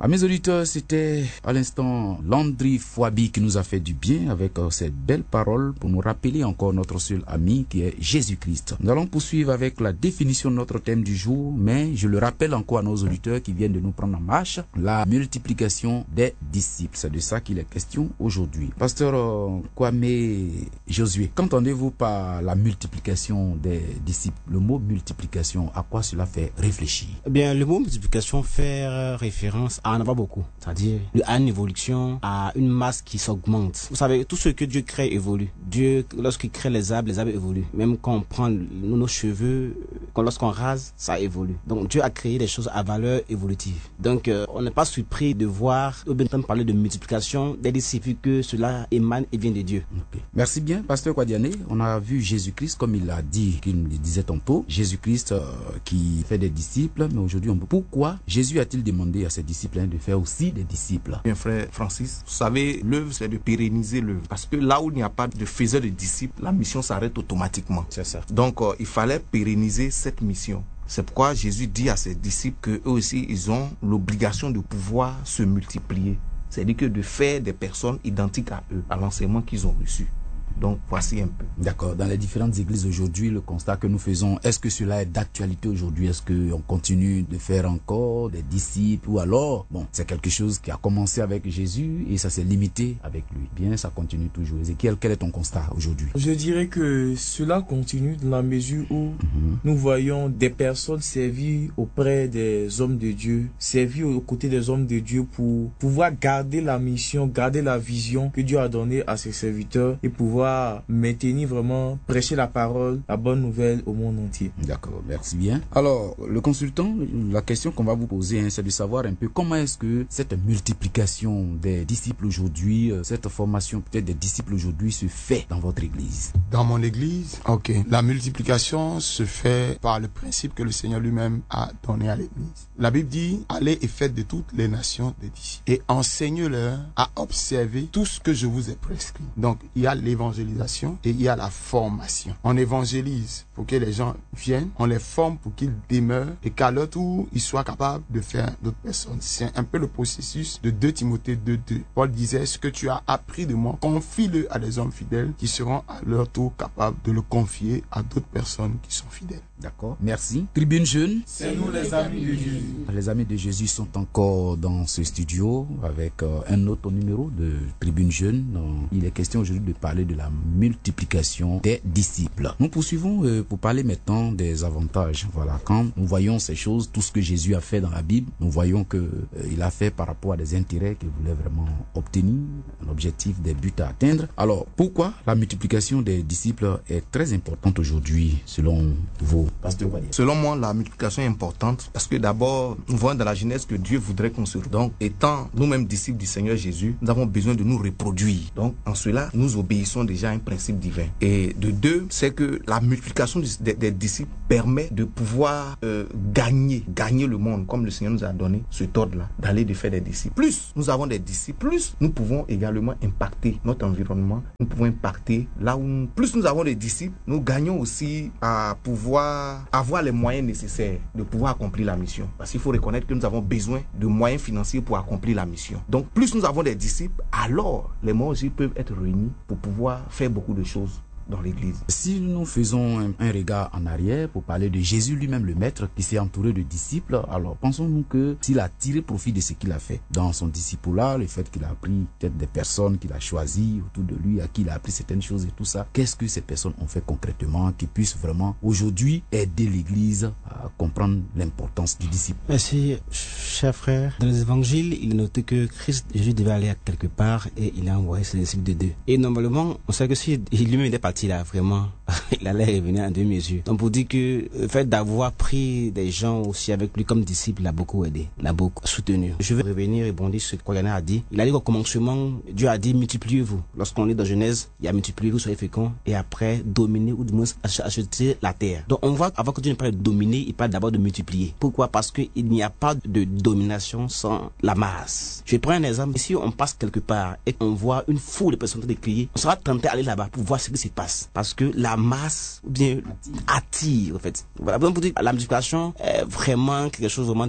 Amis auditeurs, c'était à l'instant Landry Fouabi qui nous a fait du bien avec cette belle parole pour nous rappeler encore notre seul ami qui est Jésus-Christ. Nous allons poursuivre avec la définition de notre thème du jour, mais je le rappelle encore à nos auditeurs qui viennent de nous prendre en marche, la multiplication des disciples. C'est de ça qu'il est question aujourd'hui. Pasteur Kwame Josué, qu'entendez-vous par la multiplication des disciples? Le mot multiplication, à quoi cela fait réfléchir? Eh bien, le mot multiplication fait référence à en avoir beaucoup, c'est-à-dire à une évolution, à une masse qui s'augmente. Vous savez, tout ce que Dieu crée évolue. Dieu, lorsqu'il crée les arbres évoluent. Même quand on prend nos cheveux, lorsqu'on rase, ça évolue. Donc Dieu a créé des choses à valeur évolutive. Donc on n'est pas surpris de voir, ou bien d'entendre parler de multiplication des disciples, que cela émane et vient de Dieu. Okay. Merci bien, Pasteur Kwadiane. On a vu Jésus-Christ, comme il l'a dit, qu'il le disait tantôt, Jésus-Christ qui fait des disciples, mais aujourd'hui, pourquoi Jésus a-t-il demandé à ses disciples de faire aussi des disciples? Bien, frère Francis, vous savez, l'œuvre, c'est de pérenniser l'œuvre. Parce que là où il n'y a pas de faiseur de disciples, la mission s'arrête automatiquement. C'est ça. Donc, il fallait pérenniser cette mission. C'est pourquoi Jésus dit à ses disciples qu'eux aussi, ils ont l'obligation de pouvoir se multiplier. C'est-à-dire que de faire des personnes identiques à eux, à l'enseignement qu'ils ont reçu. Donc, voici un peu. D'accord. Dans les différentes églises aujourd'hui, le constat que nous faisons, est-ce que cela est d'actualité aujourd'hui? Est-ce qu'on continue de faire encore des disciples? Ou alors, c'est quelque chose qui a commencé avec Jésus et ça s'est limité avec lui. Bien, ça continue toujours. Ézéchiel, quel est ton constat aujourd'hui? Je dirais que cela continue dans la mesure où nous voyons des personnes servir auprès des hommes de Dieu, servir aux côtés des hommes de Dieu pour pouvoir garder la mission, garder la vision que Dieu a donnée à ses serviteurs et pouvoir maintenir vraiment, prêcher la parole, la bonne nouvelle au monde entier. D'accord, merci bien. Alors, le consultant, la question qu'on va vous poser, c'est de savoir un peu comment est-ce que cette multiplication des disciples aujourd'hui, cette formation peut-être des disciples aujourd'hui se fait dans votre église. Dans mon église, ok. La multiplication se fait par le principe que le Seigneur lui-même a donné à l'église. La Bible dit, allez et faites de toutes les nations des disciples et enseignez-leur à observer tout ce que je vous ai prescrit. Donc, il y a l'évangélisation et il y a la formation. On évangélise pour que les gens viennent, on les forme pour qu'ils demeurent et qu'à leur tour, ils soient capables de faire d'autres personnes. C'est un peu le processus de 2 Timothée 2:2. Paul disait, ce que tu as appris de moi, confie-le à des hommes fidèles qui seront à leur tour capables de le confier à d'autres personnes qui sont fidèles. D'accord, merci. Tribune Jeune. C'est nous les amis de Jésus. Les amis de Jésus sont encore dans ce studio avec un autre numéro de Tribune Jeune. Il est question aujourd'hui de parler de la multiplication des disciples. Nous poursuivons pour parler maintenant des avantages. Voilà, quand nous voyons ces choses, tout ce que Jésus a fait dans la Bible, nous voyons que il a fait par rapport à des intérêts qu'il voulait vraiment obtenir, un objectif, des buts à atteindre. Alors, pourquoi la multiplication des disciples est très importante aujourd'hui, selon vous, Pasteur Kwadiane? Selon moi, la multiplication est importante parce que d'abord, nous voyons dans la Genèse que Dieu voudrait qu'on se... Donc, étant nous-mêmes disciples du Seigneur Jésus, nous avons besoin de nous reproduire. Donc, en cela, nous obéissons déjà à un principe divin. Et de deux, c'est que la multiplication des disciples permet de pouvoir gagner le monde, comme le Seigneur nous a donné cet ordre-là, d'aller de faire des disciples. Plus nous avons des disciples, plus nous pouvons également impacter notre environnement, nous pouvons impacter là où plus nous avons des disciples, nous gagnons aussi à pouvoir avoir les moyens nécessaires de pouvoir accomplir la mission. Parce qu'il faut reconnaître que nous avons besoin de moyens financiers pour accomplir la mission. Donc plus nous avons des disciples, alors les moyens aussi peuvent être réunis pour pouvoir faire beaucoup de choses dans l'église. Si nous faisons un regard en arrière pour parler de Jésus lui-même, le maître, qui s'est entouré de disciples, alors pensons-nous que s'il a tiré profit de ce qu'il a fait dans son disciple-là, le fait qu'il a pris peut-être des personnes qu'il a choisies autour de lui, à qui il a appris certaines choses et tout ça, qu'est-ce que ces personnes ont fait concrètement qui puissent vraiment aujourd'hui aider l'église à comprendre l'importance du disciple? Merci, cher frère. Dans les évangiles, il est noté que Jésus devait aller à quelque part et il a envoyé ses disciples de 2. Et normalement, on sait que si lui-même était parti là, vraiment, il allait revenir en 2 mesures. Donc, pour dire que le fait d'avoir pris des gens aussi avec lui comme disciples l'a beaucoup aidé, l'a beaucoup soutenu. Je vais revenir et rebondir sur ce que Kwadiane a dit. Il a dit qu'au commencement, Dieu a dit multipliez-vous. Lorsqu'on lit dans Genèse, il y a multipliez-vous, soyez féconds, et après, dominez ou du moins acheter la terre. Donc, on voit avant que Dieu ne parle de dominer, il parle d'abord de multiplier. Pourquoi? Parce qu'il n'y a pas de domination sans la masse. Je prends un exemple. Si on passe quelque part et qu'on voit une foule de personnes en train de crier, on sera tenté d'aller là-bas pour voir ce qui se passe. Parce que la amasse ou bien attire en fait. Voilà, donc pour dire la multiplication est vraiment quelque chose vraiment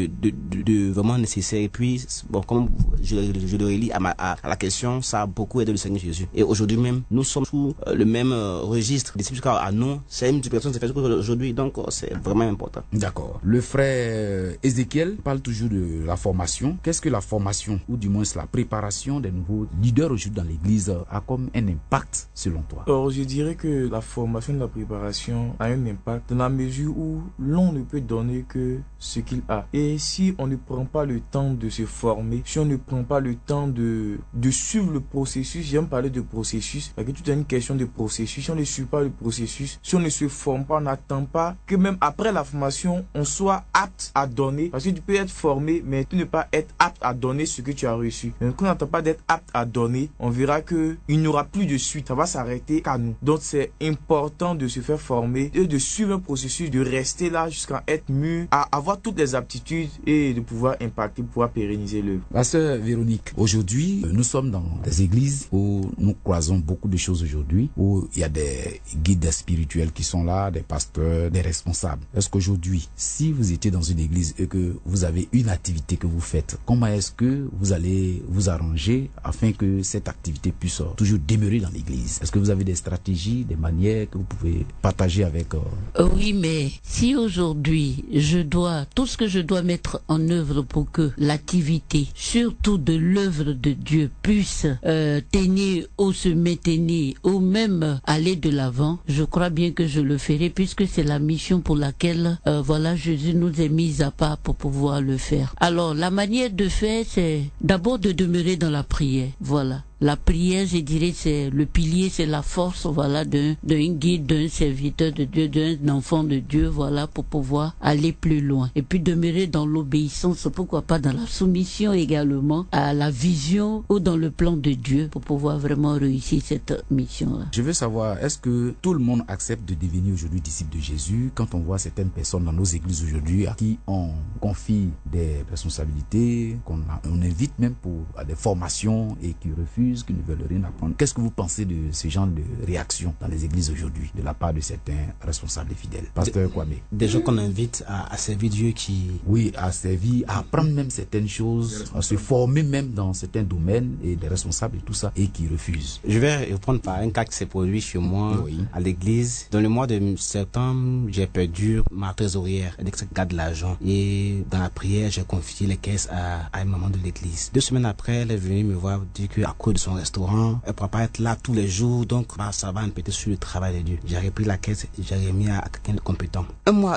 de vraiment nécessaire. Et puis bon, comme je le relis à la question, ça a beaucoup aidé le Seigneur Jésus. Et aujourd'hui même, nous sommes sous le même registre. Disciples à nous, c'est une multiplication qui se fait aujourd'hui, donc c'est vraiment important. D'accord. Le frère Ézéchiel parle toujours de la formation. Qu'est-ce que la formation, ou du moins la préparation des nouveaux leaders aujourd'hui dans l'Église, a comme un impact selon toi? Alors, je dirais que la formation de la préparation a un impact dans la mesure où l'on ne peut donner que ce qu'il a. Et si on ne prend pas le temps de se former, si on ne prend pas le temps de suivre le processus, j'aime parler de processus, parce que tout est une question de processus. Si on ne suit pas le processus, si on ne se forme pas, on n'attend pas que même après la formation, on soit apte à donner. Parce que tu peux être formé, mais tu ne pas être apte à donner ce que tu as reçu. Donc, quand on n'attend pas d'être apte à donner, on verra que il n'y aura plus de suite. Ça va s'arrêter qu'à nous. Donc, c'est important de se faire former et de suivre un processus, de rester là jusqu'à être mûr, à avoir toutes les aptitudes et de pouvoir impacter, pouvoir pérenniser l'œuvre. La sœur Véronique, aujourd'hui, nous sommes dans des églises où nous croisons beaucoup de choses aujourd'hui, où il y a des guides spirituels qui sont là, des pasteurs, des responsables. Est-ce qu'aujourd'hui, si vous étiez dans une église et que vous avez une activité que vous faites, comment est-ce que vous allez vous arranger afin que cette activité puisse toujours demeurer dans l'église? Est-ce que vous avez des stratégies, des manières que vous pouvez partager avec Oui, mais si aujourd'hui tout ce que je dois mettre en œuvre pour que l'activité, surtout de l'œuvre de Dieu, puisse tenir ou se maintenir ou même aller de l'avant, je crois bien que je le ferai, puisque c'est la mission pour laquelle Jésus nous a mis à part pour pouvoir le faire. Alors la manière de faire, c'est d'abord de demeurer dans la prière. Voilà. La prière, je dirais, c'est le pilier, c'est la force, d'un guide, d'un serviteur de Dieu, d'un enfant de Dieu, pour pouvoir aller plus loin. Et puis demeurer dans l'obéissance, pourquoi pas dans la soumission également à la vision ou dans le plan de Dieu pour pouvoir vraiment réussir cette mission-là. Je veux savoir, est-ce que tout le monde accepte de devenir aujourd'hui disciple de Jésus quand on voit certaines personnes dans nos églises aujourd'hui à qui on confie des responsabilités, qu'on invite même à des formations et qui refusent, qui ne veulent rien apprendre. Qu'est-ce que vous pensez de ce genre de réaction dans les églises aujourd'hui de la part de certains responsables et fidèles? Pasteur Kwame. Des gens qu'on invite à servir Dieu Oui, à servir, à apprendre même certaines choses, à se former même dans certains domaines et des responsables et tout ça, et qui refusent. Je vais reprendre par un cas qui s'est produit chez moi à l'église. Dans le mois de septembre, j'ai perdu ma trésorière. Elle garde l'argent. Et dans la prière, j'ai confié les caisses à un maman de l'église. 2 semaines après, elle est venue me voir dire qu'à cause de son restaurant, elle ne pourra pas être là tous les jours, donc ça va impacter sur le travail de Dieu. J'ai repris la caisse, j'ai remis à quelqu'un de compétent.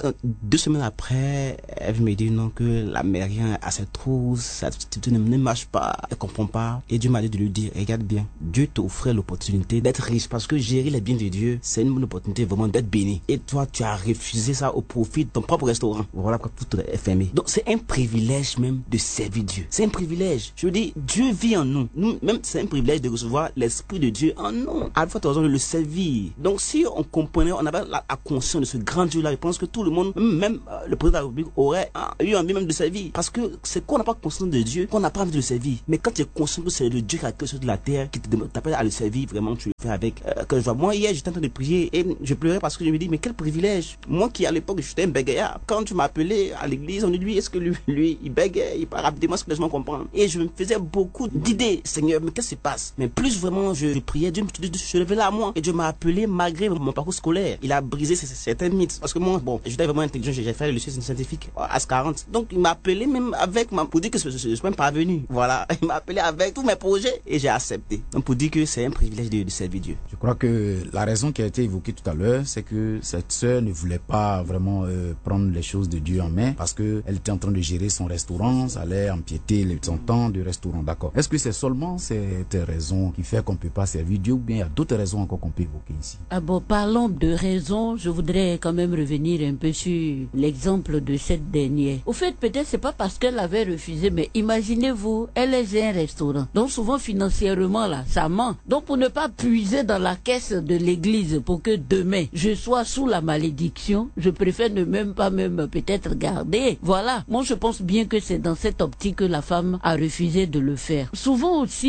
2 semaines après, elle me dit non, que la mairie a ses trous, sa activité ne marche pas, elle ne comprend pas. Et Dieu m'a dit de lui dire, regarde bien, Dieu t'offrait l'opportunité d'être riche, parce que gérer les biens de Dieu, c'est une bonne opportunité vraiment d'être béni. Et toi, tu as refusé ça au profit de ton propre restaurant. Voilà pourquoi tout est fermé. Donc c'est un privilège même de servir Dieu. C'est un privilège. Je veux dire, Dieu vit en nous. Nous-même, c'est un privilège de recevoir l'Esprit de Dieu en nous. À la fois, tu as raison de le servir. Donc si on comprenait, on avait la conscience de ce grand Dieu-là, je pense que tout le monde, même le président de la République, aurait eu envie même de servir. Parce que c'est qu'on n'a pas conscience de Dieu, qu'on n'a pas envie de le servir. Mais quand tu es conscient que c'est le Dieu qui a créé sur la terre, qui t'appelle à le servir, vraiment, tu le fais avec que je vois. Moi, hier, j'étais en train de prier et je pleurais parce que je me dis, mais quel privilège. Moi qui, à l'époque, j'étais un bégayard. Quand tu m'appelais à l'église, on dit, lui, est-ce que lui, il bégayait, il parle rapidement, ce que les gens comprennent. Et je me faisais beaucoup d'idées. Seigneur, mais qu'est-ce qui se passe? Mais plus vraiment, je priais, Dieu se levait là à moi. Et Dieu m'a appelé malgré mon parcours scolaire. Il a brisé certains mythes. Parce que moi, j'étais vraiment intelligent, j'ai fait le lycée scientifique à 40. Donc, il m'a appelé même avec pour dire que je suis même parvenu. Voilà. Il m'a appelé avec tous mes projets et j'ai accepté. Donc, pour dire que c'est un privilège de servir Dieu. Je crois que la raison qui a été évoquée tout à l'heure, c'est que cette sœur ne voulait pas vraiment prendre les choses de Dieu en main parce que elle était en train de gérer son restaurant, ça allait empiéter son temps de restaurant. D'accord. Est-ce que c'est seulement cette raison qui fait qu'on ne peut pas servir Dieu ou bien il y a d'autres raisons encore qu'on peut évoquer ici? Parlons de raisons. Je voudrais quand même revenir un peu sur l'exemple de cette dernière. Au fait, peut-être c'est pas parce qu'elle avait refusé, mais imaginez-vous, elle est un restaurant. Donc souvent financièrement là, ça ment. Donc pour ne pas puiser dans la caisse de l'église pour que demain je sois sous la malédiction, je préfère ne même pas peut-être garder. Voilà. Moi je pense bien que c'est dans cette optique que la femme a refusé de le faire. Souvent aussi, on veut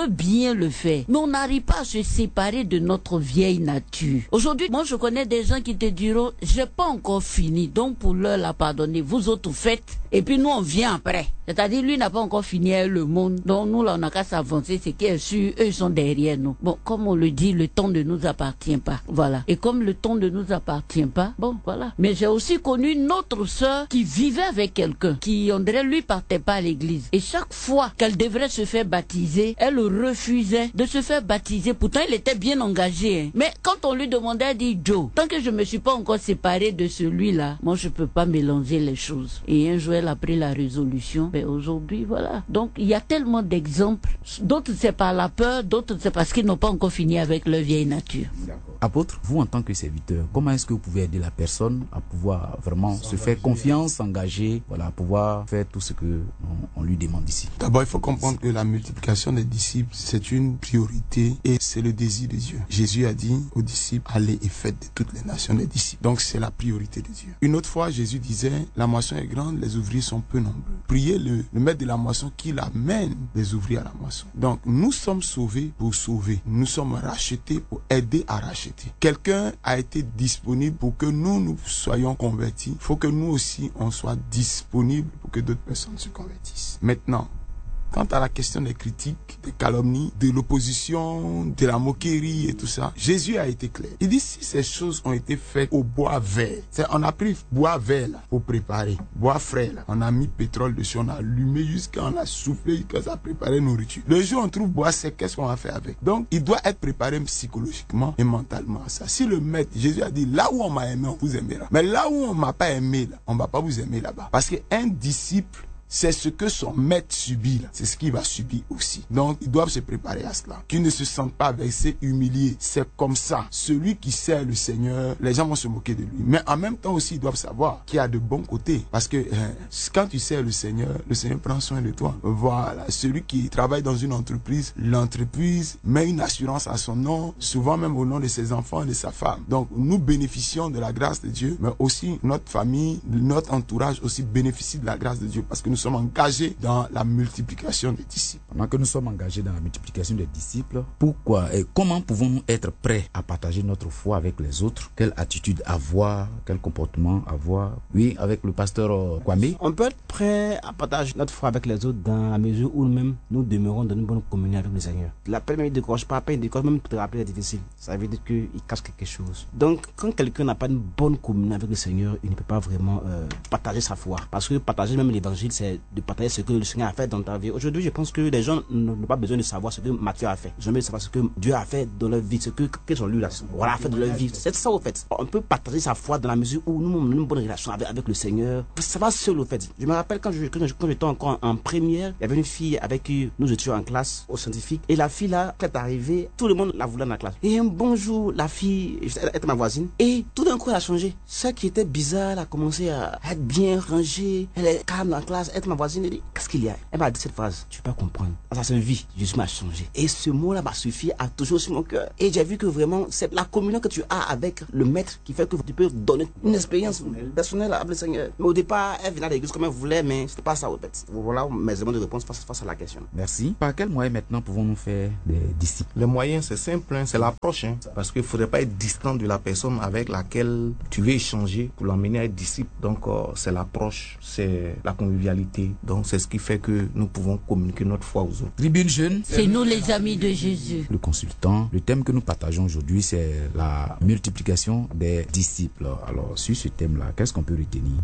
veut bien le faire. Mais on n'arrive pas à se séparer de notre vieille nature. Aujourd'hui, moi je connais des gens qui te diront, j'ai pas encore fini, donc pour l'heure la pardonner, vous autres faites, et puis nous on vient après. C'est-à-dire lui n'a pas encore fini le monde, donc nous là on n'a qu'à s'avancer, c'est qui est sûr, eux ils sont derrière nous. Bon, comme on le dit, le temps ne nous appartient pas, voilà. Et comme le temps ne nous appartient pas, bon voilà. Mais j'ai aussi connu une autre sœur qui vivait avec quelqu'un, qui on dirait lui partait pas à l'église. Et chaque fois qu'elle devrait se faire baptiser, elle refusait de se faire baptiser. Pourtant il était bien engagé, hein. Mais quand on lui demandait, elle dit, Joe, tant que je me suis pas encore séparée de celui-là, moi je peux pas mélanger les choses. Et un jour elle a pris la résolution. Mais aujourd'hui, voilà. Donc, il y a tellement d'exemples. D'autres, c'est par la peur, d'autres, c'est parce qu'ils n'ont pas encore fini avec leur vieille nature. Apôtre, vous, en tant que serviteur, comment est-ce que vous pouvez aider la personne à pouvoir vraiment se faire confiance, s'engager, voilà, à pouvoir faire tout ce que on lui demande ici? D'abord, il faut comprendre que la multiplication des disciples, c'est une priorité et c'est le désir de Dieu. Jésus a dit aux disciples, allez et faites de toutes les nations des disciples. Donc, c'est la priorité de Dieu. Une autre fois, Jésus disait, la moisson est grande, les ouvriers sont peu nombreux. Priez le maître de la moisson qu'il amène des ouvriers à la moisson. Donc, nous sommes sauvés pour sauver. Nous sommes rachetés pour aider à racheter. Quelqu'un a été disponible pour que nous soyons convertis. Il faut que nous aussi, on soit disponibles pour que d'autres personnes se convertissent. Maintenant, quant à la question des critiques, des calomnies, de l'opposition, de la moquerie et tout ça, Jésus a été clair. Il dit si ces choses ont été faites au bois vert, on a pris bois vert là pour préparer, bois frais là, on a mis pétrole dessus, on a allumé jusqu'à on a soufflé jusqu'à ça préparer nourriture. Le jour où on trouve bois sec, qu'est-ce qu'on va faire avec? Donc il doit être préparé psychologiquement et mentalement à ça. Si le maître, Jésus a dit là où on m'a aimé, on vous aimera. Mais là où on m'a pas aimé là, on va pas vous aimer là-bas. Parce qu'un disciple, c'est ce que son maître subit là. C'est ce qu'il va subir aussi. Donc, ils doivent se préparer à cela. Qu'ils ne se sentent pas vexés, humiliés. C'est comme ça. Celui qui sert le Seigneur, les gens vont se moquer de lui. Mais en même temps aussi, ils doivent savoir qu'il y a de bons côtés. Parce que quand tu sers le Seigneur prend soin de toi. Voilà. Celui qui travaille dans une entreprise, l'entreprise met une assurance à son nom, souvent même au nom de ses enfants et de sa femme. Donc, nous bénéficions de la grâce de Dieu, mais aussi notre famille, notre entourage aussi bénéficie de la grâce de Dieu parce que nous sommes engagés dans la multiplication des disciples. Pendant que nous sommes engagés dans la multiplication des disciples, pourquoi et comment pouvons-nous être prêts à partager notre foi avec les autres? Quelle attitude avoir? Quel comportement avoir? Oui, avec le pasteur Kwame. On peut être prêt à partager notre foi avec les autres dans la mesure où nous-mêmes nous demeurons dans une bonne communion avec le Seigneur. L'appel même ne décroche pas, il décroche même pour te rappeler est difficile. Ça veut dire qu'il cache quelque chose. Donc, quand quelqu'un n'a pas une bonne communion avec le Seigneur, il ne peut pas vraiment partager sa foi. Parce que partager même l'évangile, c'est de partager ce que le Seigneur a fait dans ta vie. Aujourd'hui, je pense que les gens n'ont pas besoin de savoir ce que Matthieu a fait. Ils ont besoin de savoir ce que Dieu a fait dans leur vie, ce que qu'ils ont lu là, voilà, a fait dans leur vie. C'est ça au fait. On peut partager sa foi dans la mesure où nous avons une bonne relation avec le Seigneur. Ça va seul au fait. Je me rappelle quand j'étais encore en première, il y avait une fille avec qui nous étions en classe au scientifique et la fille là, quand elle est arrivée, tout le monde la voulait dans la classe. Et un bonjour, la fille, elle était ma voisine et tout d'un coup elle a changé. Ce qui était bizarre, elle a commencé à être bien rangée, elle est calme dans la classe, elle était ma voisine. Elle dit, qu'est-ce qu'il y a? Elle m'a dit cette phrase, tu peux pas comprendre. Ça se vit, Jésus m'a changé. Et ce mot-là m'a suffi à toujours sur mon cœur. Et j'ai vu que vraiment, c'est la communion que tu as avec le maître qui fait que tu peux donner une expérience personnelle avec le Seigneur. Mais au départ, elle venait à l'église comme elle voulait, mais c'était pas ça au fait. Voilà mes éléments de réponse face à la question. Merci. Par quel moyen maintenant pouvons-nous faire des disciples? Le moyen, c'est simple, c'est l'approche. Parce qu'il ne faudrait pas être distant de la personne avec laquelle tu veux échanger pour l'emmener à être disciple. Donc, c'est l'approche, c'est la convivialité. Donc, c'est ce qui fait que nous pouvons communiquer notre foi aux autres. Tribune Jeune, c'est nous les amis de Jésus. Le consultant, le thème que nous partageons aujourd'hui, c'est la multiplication des disciples. Alors, sur ce thème-là, qu'est-ce qu'on peut retenir?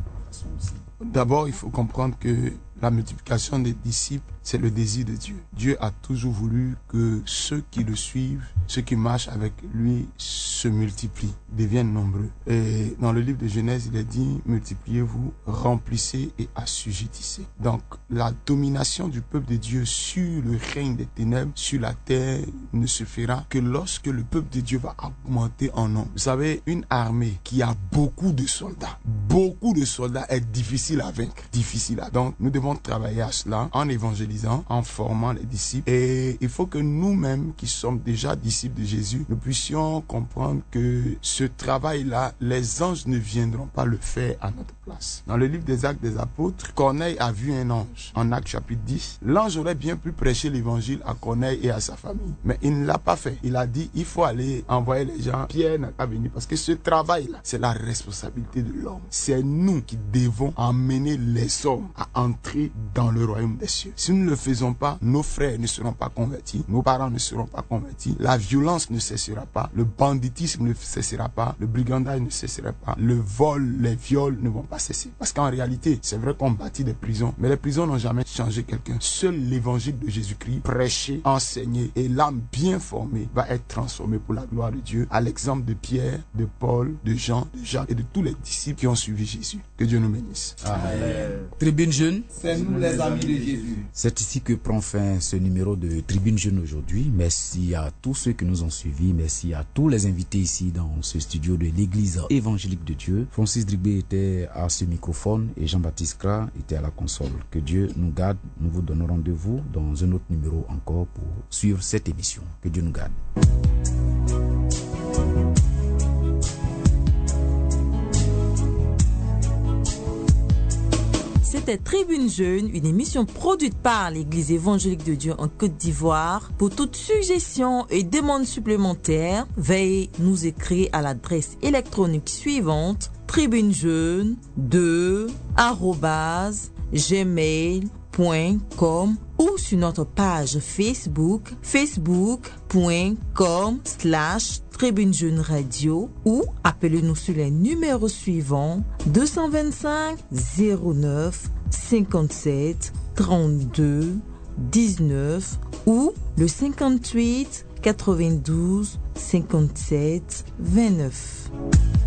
D'abord, il faut comprendre que la multiplication des disciples, c'est le désir de Dieu. Dieu a toujours voulu que ceux qui le suivent, ceux qui marchent avec lui, se multiplient, deviennent nombreux. Et dans le livre de Genèse, il est dit, multipliez-vous, remplissez et assujettissez. Donc, la domination du peuple de Dieu sur le règne des ténèbres, sur la terre, ne se fera que lorsque le peuple de Dieu va augmenter en nombre. Vous savez, une armée qui a beaucoup de soldats est difficile à vaincre, difficile à... Donc, nous devons devons travailler à cela en évangélisant, en formant les disciples. Et il faut que nous-mêmes, qui sommes déjà disciples de Jésus, nous puissions comprendre que ce travail-là, les anges ne viendront pas le faire à notre place. Dans le livre des Actes des Apôtres, Corneille a vu un ange. En Actes chapitre 10, l'ange aurait bien pu prêcher l'évangile à Corneille et à sa famille. Mais il ne l'a pas fait. Il a dit, il faut aller envoyer les gens. Pierre n'a pas venu parce que ce travail-là, c'est la responsabilité de l'homme. C'est nous qui devons emmener les hommes à entrer dans le royaume des cieux. Si nous ne le faisons pas, nos frères ne seront pas convertis, nos parents ne seront pas convertis, la violence ne cessera pas, le banditisme ne cessera pas, le brigandage ne cessera pas, le vol, les viols ne vont pas cesser. Parce qu'en réalité, c'est vrai qu'on bâtit des prisons, mais les prisons n'ont jamais changé quelqu'un. Seul l'évangile de Jésus-Christ, prêché, enseigné et l'âme bien formée va être transformée pour la gloire de Dieu, à l'exemple de Pierre, de Paul, de Jean, de Jacques et de tous les disciples qui ont suivi Jésus. Que Dieu nous bénisse. Amen. Tribune Jeune, C'est nous les amis de Jésus. c'est ici que prend fin ce numéro de Tribune Jeune aujourd'hui. Merci à tous ceux qui nous ont suivis. Merci à tous les invités ici dans ce studio de l'Église évangélique de Dieu. Francis Dribé était à ce microphone et Jean-Baptiste Kra était à la console. Que Dieu nous garde. Nous vous donnons rendez-vous dans un autre numéro encore pour suivre cette émission. Que Dieu nous garde. C'était Tribune Jeune, une émission produite par l'Église évangélique de Dieu en Côte d'Ivoire. Pour toute suggestion et demande supplémentaire, veuillez nous écrire à l'adresse électronique suivante: tribunejeune2@gmail.com ou sur notre page Facebook, facebook.com/Tribune Jeune Radio, ou appelez-nous sur les numéros suivants: 225 09 57 32 19 ou le 58 92 57 29.